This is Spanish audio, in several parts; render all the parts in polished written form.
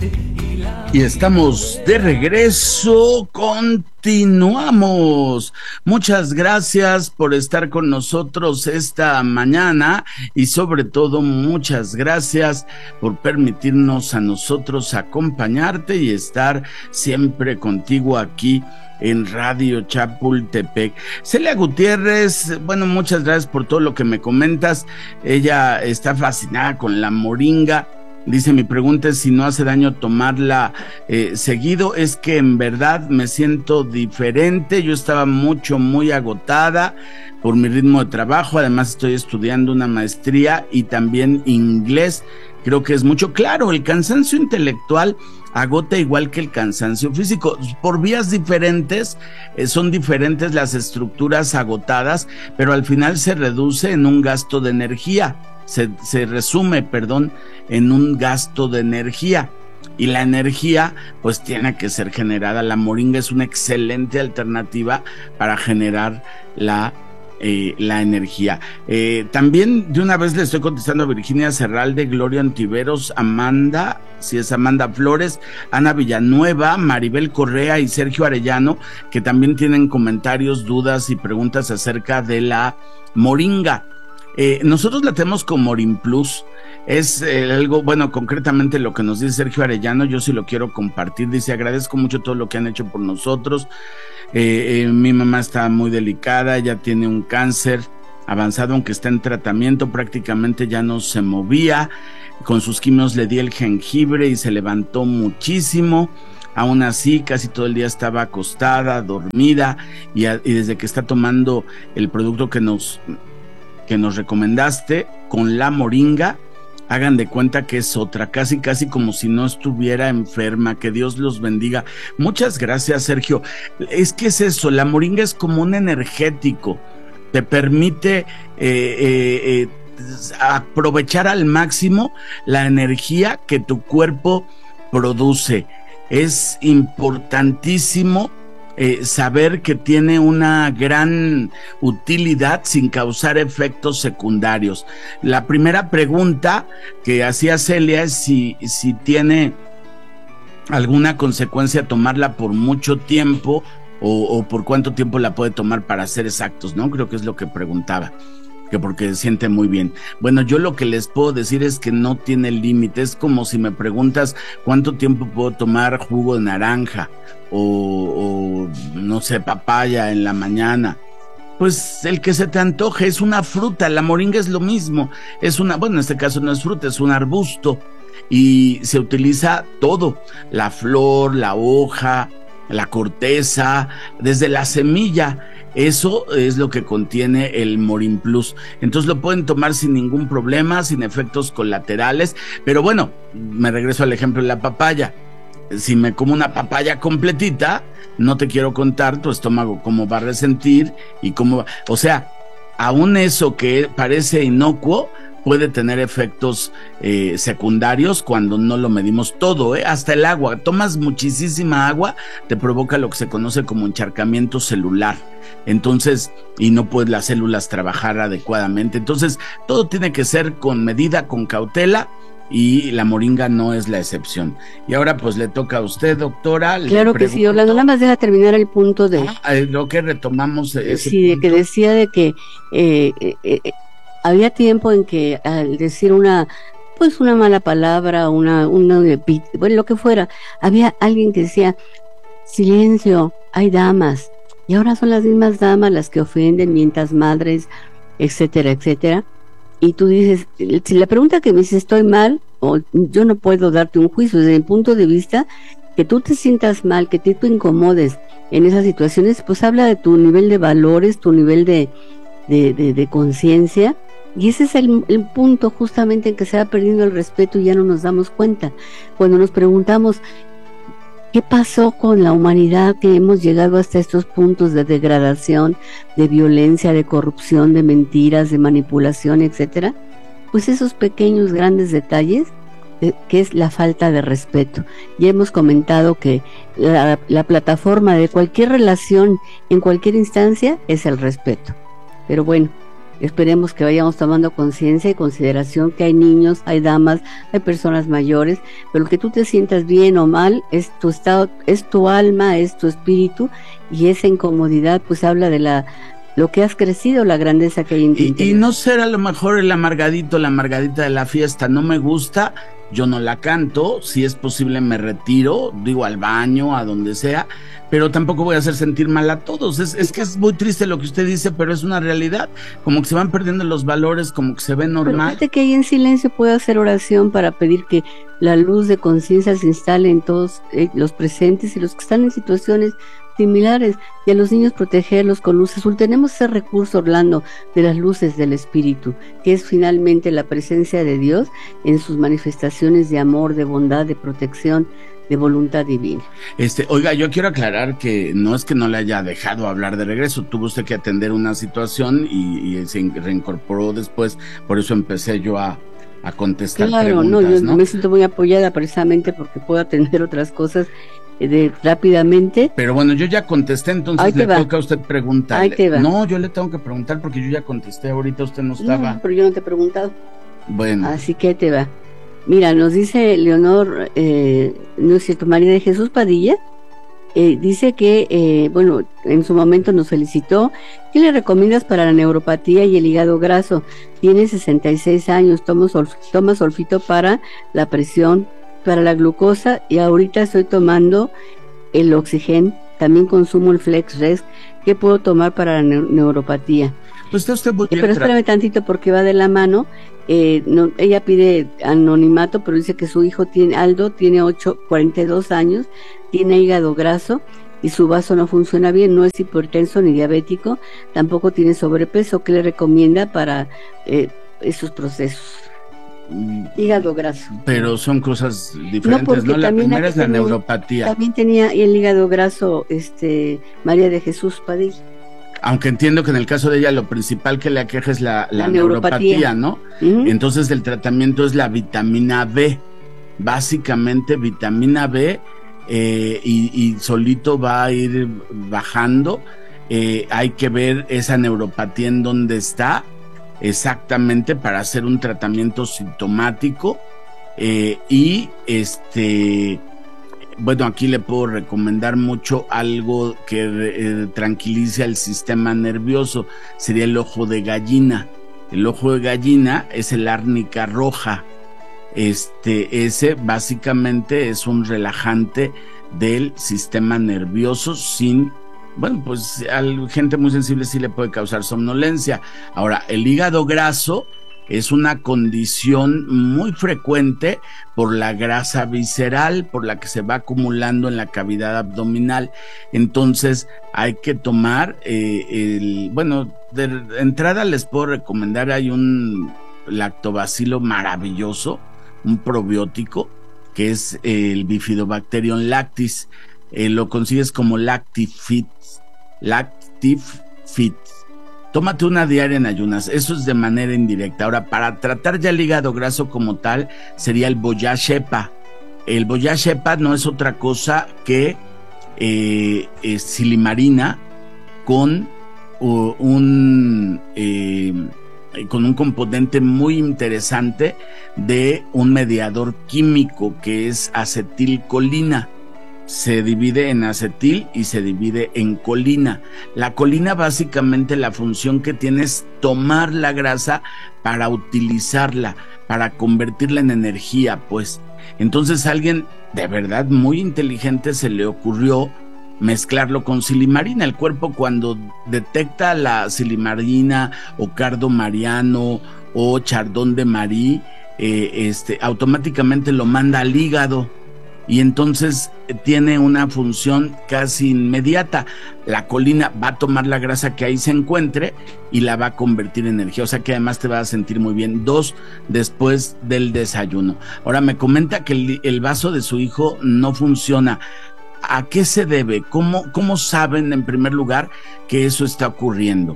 Y estamos de regreso, continuamos. Muchas gracias por estar con nosotros esta mañana y sobre todo muchas gracias por permitirnos a nosotros acompañarte y estar siempre contigo aquí en Radio Chapultepec. Celia Gutiérrez, bueno, muchas gracias por todo lo que me comentas. Ella está fascinada con la moringa. Dice, mi pregunta es si no hace daño tomarla seguido. Es que en verdad me siento diferente. Yo estaba muy agotada por mi ritmo de trabajo. Además estoy estudiando una maestría y también inglés. Creo que es mucho. Claro, el cansancio intelectual agota igual que el cansancio físico. Por vías diferentes, son diferentes las estructuras agotadas, pero al final se reduce en un gasto de energía. Se resume, en un gasto de energía, y la energía pues tiene que ser generada. La moringa es una excelente alternativa para generar la energía. También de una vez le estoy contestando a Virginia Serralde, Gloria Antiveros, Amanda Flores, Ana Villanueva, Maribel Correa y Sergio Arellano, que también tienen comentarios, dudas y preguntas acerca de la moringa. Nosotros la tenemos con Morin Plus. Es algo, bueno, concretamente lo que nos dice Sergio Arellano, yo sí lo quiero compartir. Dice, agradezco mucho todo lo que han hecho por nosotros. Mi mamá está muy delicada, ella tiene un cáncer avanzado, aunque está en tratamiento, prácticamente ya no se movía. Con sus quimios le di el jengibre y se levantó muchísimo. Aún así, casi todo el día estaba acostada, dormida, y desde que está tomando el producto que nos recomendaste con la moringa, hagan de cuenta que es otra, casi como si no estuviera enferma. Que Dios los bendiga. Muchas gracias, Sergio. Es que es eso, la moringa es como un energético, te permite aprovechar al máximo la energía que tu cuerpo produce. Es importantísimo saber que tiene una gran utilidad sin causar efectos secundarios. La primera pregunta que hacía Celia es si tiene alguna consecuencia tomarla por mucho tiempo o por cuánto tiempo la puede tomar, para ser exactos, ¿no? Creo que es lo que preguntaba, que porque siente muy bien. Bueno, yo lo que les puedo decir es que no tiene límite. Es como si me preguntas cuánto tiempo puedo tomar jugo de naranja o no sé, papaya en la mañana. Pues el que se te antoje, es una fruta. La moringa es lo mismo, bueno, en este caso no es fruta, es un arbusto y se utiliza todo, la flor, la hoja, la corteza, desde la semilla. Eso es lo que contiene el Morin Plus. Entonces lo pueden tomar sin ningún problema, sin efectos colaterales. Pero bueno, me regreso al ejemplo de la papaya. Si me como una papaya completita, no te quiero contar tu estómago cómo va a resentir y cómo, o sea, aún eso que parece inocuo puede tener efectos secundarios cuando no lo medimos todo, hasta el agua. Tomas muchísima agua, te provoca lo que se conoce como encharcamiento celular. Entonces, y no pueden las células trabajar adecuadamente. Entonces, todo tiene que ser con medida, con cautela, y la moringa no es la excepción. Y ahora pues le toca a usted, doctora. Claro que sí, Orlando, nada más deja terminar el punto de... lo que retomamos ese sí, punto. De que decía de que había tiempo en que al decir una mala palabra, bueno, lo que fuera, había alguien que decía, silencio, hay damas, y ahora son las mismas damas las que ofenden, mientas madres, etcétera, etcétera. Y tú dices, si la pregunta que me dices, estoy mal, o yo no puedo darte un juicio, desde mi punto de vista, que tú te sientas mal, que tú incomodes en esas situaciones, pues habla de tu nivel de valores, tu nivel de conciencia, y ese es el punto justamente en que se va perdiendo el respeto y ya no nos damos cuenta. Cuando nos preguntamos, ¿qué pasó con la humanidad que hemos llegado hasta estos puntos de degradación, de violencia, de corrupción, de mentiras, de manipulación, etcétera? Pues esos pequeños, grandes detalles, que es la falta de respeto. Ya hemos comentado que la plataforma de cualquier relación, en cualquier instancia, es el respeto. Pero bueno, esperemos que vayamos tomando conciencia y consideración que hay niños, hay damas, hay personas mayores, pero que tú te sientas bien o mal es tu estado, es tu alma, es tu espíritu, y esa incomodidad pues habla de lo que has crecido, la grandeza que hay en ti. Y no ser a lo mejor el amargadito, la amargadita de la fiesta, no me gusta, yo no la canto, si es posible me retiro, digo al baño, a donde sea, pero tampoco voy a hacer sentir mal a todos. Es que es muy triste lo que usted dice, pero es una realidad, como que se van perdiendo los valores, como que se ve normal. Pero fíjate que ahí en silencio puedo hacer oración para pedir que la luz de conciencia se instale en todos los presentes y los que están en situaciones similares, y a los niños protegerlos con luz azul. Tenemos ese recurso, Orlando, de las luces del espíritu, que es finalmente la presencia de Dios en sus manifestaciones de amor, de bondad, de protección, de voluntad divina. Oiga, yo quiero aclarar que no es que no le haya dejado hablar de regreso, tuvo usted que atender una situación y se reincorporó después, por eso empecé yo a contestar preguntas. Claro, yo me siento muy apoyada precisamente porque puedo atender otras cosas rápidamente. Pero bueno, yo ya contesté, entonces le toca a usted preguntarle. Ahí te va. No, yo le tengo que preguntar porque yo ya contesté, ahorita usted no estaba. No, pero yo no te he preguntado. Bueno. Así que ahí te va. Mira, nos dice Leonor, no es cierto, María de Jesús Padilla, dice que, bueno, en su momento nos felicitó. ¿Qué le recomiendas para la neuropatía y el hígado graso? Tiene 66 años, toma solfito para la presión, para la glucosa, y ahorita estoy tomando el Oxygen, también consumo el FlexRest. ¿Qué puedo tomar para la neuropatía? Pues está usted muy bien. Pero espérame tantito porque va de la mano. Ella pide anonimato, pero dice que su hijo Aldo tiene 42 años, tiene hígado graso y su vaso no funciona bien, no es hipertenso ni diabético, tampoco tiene sobrepeso. ¿Qué le recomienda para esos procesos? Hígado graso. Pero son cosas diferentes, ¿no? La primera es la neuropatía. También tenía el hígado graso María de Jesús Padilla. Aunque entiendo que en el caso de ella lo principal que le aqueja es la neuropatía, ¿no? Entonces el tratamiento es la vitamina B, básicamente vitamina B, y solito va a ir bajando. Hay que ver esa neuropatía en dónde está exactamente para hacer un tratamiento sintomático, y bueno, aquí le puedo recomendar mucho algo que tranquilice al sistema nervioso, sería el ojo de gallina. El ojo de gallina es el árnica roja. Ese básicamente es un relajante del sistema nervioso bueno, pues a gente muy sensible sí le puede causar somnolencia. Ahora, el hígado graso es una condición muy frecuente por la grasa visceral, por la que se va acumulando en la cavidad abdominal. Entonces hay que tomar, bueno, de entrada les puedo recomendar, hay un lactobacilo maravilloso, un probiótico, que es el Bifidobacterium lactis. Lo consigues como Lactifit. Tómate una diaria en ayunas, eso es de manera indirecta. Ahora, para tratar ya el hígado graso como tal, sería el Boya-Shepa. El Boya-Shepa no es otra cosa que silimarina con un componente muy interesante de un mediador químico que es acetilcolina. Se divide en acetil y se divide en colina. La colina básicamente la función que tiene es tomar la grasa para utilizarla, para convertirla en energía, pues. Entonces a alguien de verdad muy inteligente se le ocurrió mezclarlo con silimarina. El cuerpo cuando detecta la silimarina o cardo mariano o chardón de marí, automáticamente lo manda al hígado. Y entonces tiene una función casi inmediata. La colina va a tomar la grasa que ahí se encuentre y la va a convertir en energía. O sea que además te vas a sentir muy bien. 2, después del desayuno. Ahora me comenta que el vaso de su hijo no funciona. ¿A qué se debe? ¿Cómo saben en primer lugar que eso está ocurriendo?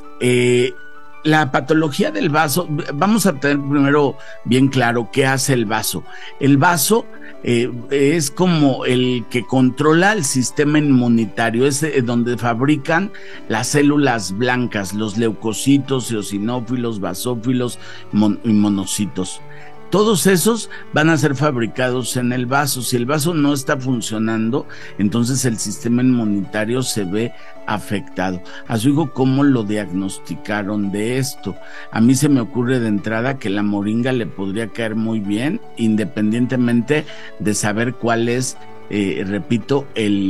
La patología del vaso, vamos a tener primero bien claro qué hace el vaso. El vaso es como el que controla el sistema inmunitario, es donde fabrican las células blancas, los leucocitos, eosinófilos, basófilos y monocitos. Todos esos van a ser fabricados en el vaso. Si el vaso no está funcionando, entonces el sistema inmunitario se ve afectado. A su hijo, ¿cómo lo diagnosticaron de esto? A mí se me ocurre de entrada que la moringa le podría caer muy bien, independientemente de saber cuál es, repito,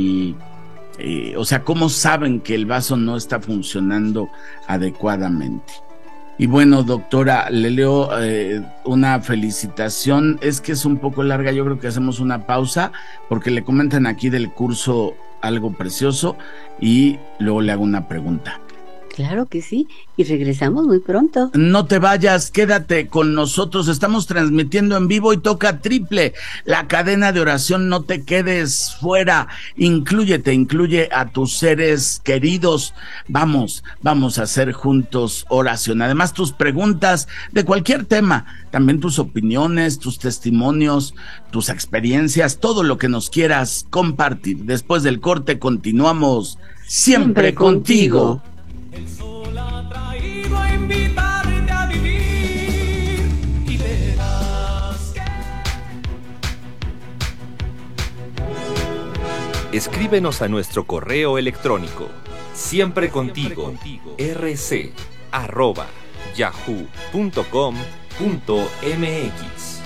o sea, cómo saben que el vaso no está funcionando adecuadamente. Y bueno, doctora, le leo una felicitación. Es que es un poco larga, yo creo que hacemos una pausa porque le comentan aquí del curso algo precioso y luego le hago una pregunta. Claro que sí, y regresamos muy pronto. No te vayas, quédate con nosotros, estamos transmitiendo en vivo y toca triple, la cadena de oración, no te quedes fuera, incluye a tus seres queridos, vamos a hacer juntos oración, además tus preguntas de cualquier tema, también tus opiniones, tus testimonios, tus experiencias, todo lo que nos quieras compartir. Después del corte continuamos siempre contigo. El sol ha traído a invitarte a vivir y verás que... Escríbenos a nuestro correo electrónico siemprecontigo rc@yahoo.com.mx.